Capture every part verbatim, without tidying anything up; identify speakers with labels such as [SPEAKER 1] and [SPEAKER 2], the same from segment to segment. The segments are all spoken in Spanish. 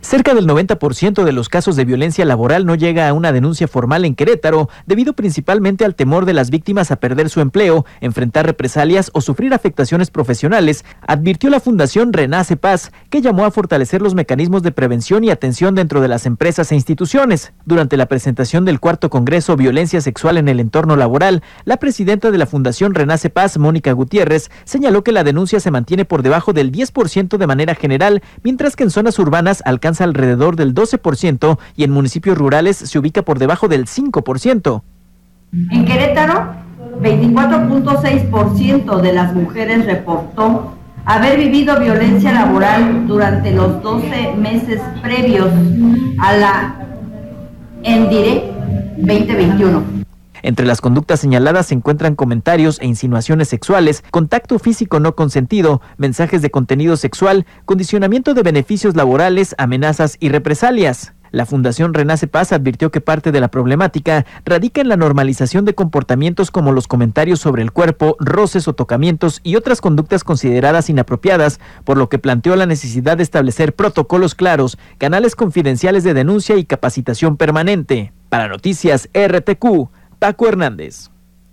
[SPEAKER 1] Cerca del noventa por ciento de los casos de violencia laboral no llega a una denuncia formal en Querétaro, debido principalmente al temor de las víctimas a perder su empleo, enfrentar represalias o sufrir afectaciones profesionales, advirtió la Fundación Renace Paz, que llamó a fortalecer los mecanismos de prevención y atención dentro de las empresas e instituciones. Durante la presentación del cuarto Congreso Violencia Sexual en el Entorno Laboral, la presidenta de la Fundación Renace Paz, Mónica Gutiérrez, señaló que la denuncia se mantiene por debajo del diez por ciento de manera general, mientras que en zonas urbanas alcanza alrededor del doce por ciento y en municipios rurales se ubica por debajo del cinco por ciento.
[SPEAKER 2] En Querétaro, veinticuatro punto seis por ciento de las mujeres reportó haber vivido violencia laboral durante los doce meses previos a la ENDIRE veinte veintiuno.
[SPEAKER 1] Entre las conductas señaladas se encuentran comentarios e insinuaciones sexuales, contacto físico no consentido, mensajes de contenido sexual, condicionamiento de beneficios laborales, amenazas y represalias. La Fundación Renace Paz advirtió que parte de la problemática radica en la normalización de comportamientos como los comentarios sobre el cuerpo, roces o tocamientos y otras conductas consideradas inapropiadas, por lo que planteó la necesidad de establecer protocolos claros, canales confidenciales de denuncia y capacitación permanente. Para Noticias R T Q, Paco Hernández.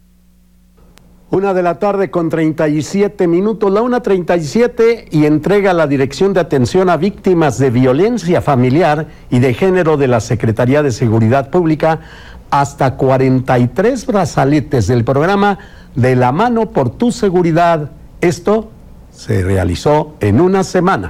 [SPEAKER 3] Una de la tarde con treinta y siete minutos, la una treinta y siete, y entrega la Dirección de Atención a Víctimas de Violencia Familiar y de Género de la Secretaría de Seguridad Pública hasta cuarenta y tres brazaletes del programa De la Mano por tu Seguridad. Esto se realizó en una semana.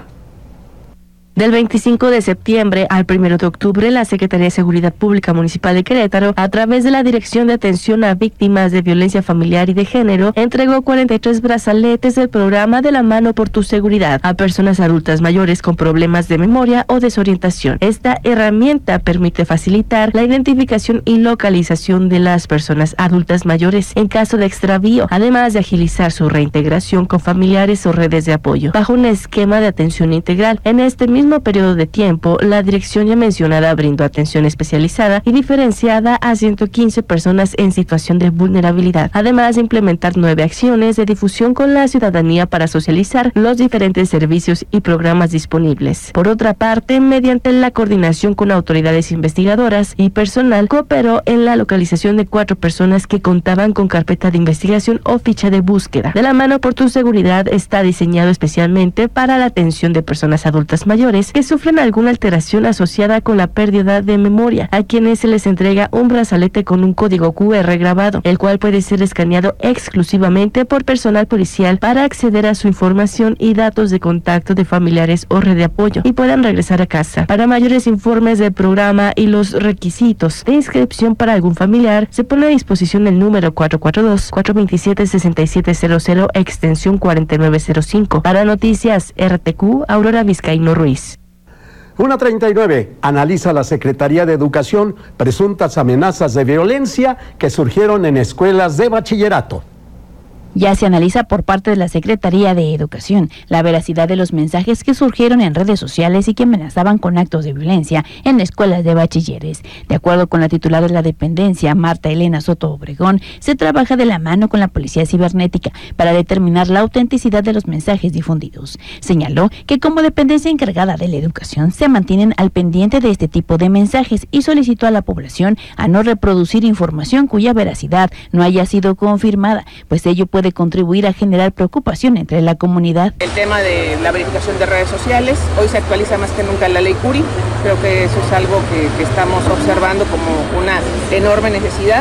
[SPEAKER 4] Del veinticinco de septiembre al primero de octubre, la Secretaría de Seguridad Pública Municipal de Querétaro, a través de la Dirección de Atención a Víctimas de Violencia Familiar y de Género, entregó cuarenta y tres brazaletes del programa De la Mano por tu Seguridad a personas adultas mayores con problemas de memoria o desorientación. Esta herramienta permite facilitar la identificación y localización de las personas adultas mayores en caso de extravío, además de agilizar su reintegración con familiares o redes de apoyo, bajo un esquema de atención integral. En este mismo periodo de tiempo, la dirección ya mencionada brindó atención especializada y diferenciada a ciento quince personas en situación de vulnerabilidad, además de implementar nueve acciones de difusión con la ciudadanía para socializar los diferentes servicios y programas disponibles. Por otra parte, mediante la coordinación con autoridades investigadoras y personal, cooperó en la localización de cuatro personas que contaban con carpeta de investigación o ficha de búsqueda. De la Mano por tu Seguridad está diseñado especialmente para la atención de personas adultas mayores que sufren alguna alteración asociada con la pérdida de memoria, a quienes se les entrega un brazalete con un código cu erre grabado, el cual puede ser escaneado exclusivamente por personal policial para acceder a su información y datos de contacto de familiares o red de apoyo y puedan regresar a casa. Para mayores informes del programa y los requisitos de inscripción para algún familiar, se pone a disposición el número cuatro cuatro dos, cuatro dos siete, seis siete cero cero, extensión cuarenta y nueve cero cinco. Para Noticias R T Q, Aurora Vizcaíno Ruiz.
[SPEAKER 3] una treinta y nueve, analiza la Secretaría de Educación presuntas amenazas de violencia que surgieron en escuelas de bachillerato.
[SPEAKER 5] Ya se analiza por parte de la Secretaría de Educación la veracidad de los mensajes que surgieron en redes sociales y que amenazaban con actos de violencia en escuelas de bachilleres. De acuerdo con la titular de la dependencia, Marta Elena Soto Obregón, se trabaja de la mano con la Policía Cibernética para determinar la autenticidad de los mensajes difundidos. Señaló que como dependencia encargada de la educación se mantienen al pendiente de este tipo de mensajes y solicitó a la población a no reproducir información cuya veracidad no haya sido confirmada, pues ello puede contribuir a generar preocupación entre la comunidad.
[SPEAKER 6] El tema de la verificación de redes sociales, hoy se actualiza más que nunca la ley Curi, creo que eso es algo que, que estamos observando como una enorme necesidad.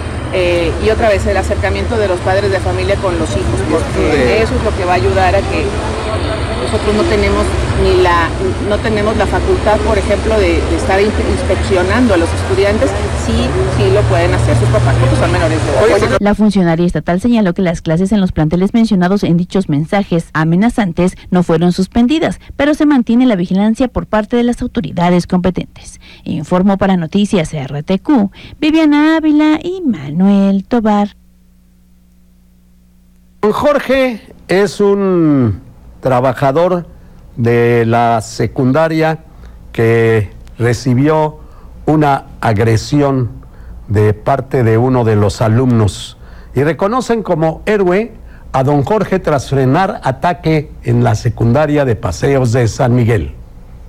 [SPEAKER 6] Eh, y otra vez el acercamiento de los padres de familia con los hijos, porque eso es lo que va a ayudar a que nosotros no tenemos ni la no tenemos la facultad, por ejemplo, de, de estar inspeccionando a los estudiantes, sí, sí lo pueden hacer sus papás, porque son menores de edad.
[SPEAKER 5] La funcionaria estatal señaló que las clases en los planteles mencionados en dichos mensajes amenazantes no fueron suspendidas, pero se mantiene la vigilancia por parte de las autoridades competentes. Informó para Noticias R T Q, Viviana Ávila y Manuel Tobar.
[SPEAKER 3] Jorge es un trabajador de la secundaria que recibió una agresión de parte de uno de los alumnos y reconocen como héroe a don Jorge tras frenar ataque en la secundaria de Paseos de San Miguel.